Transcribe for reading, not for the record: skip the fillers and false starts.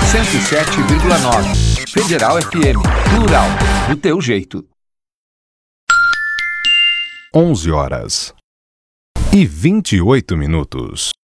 107,9. Federal FM. Plural. Do teu jeito. 11h28.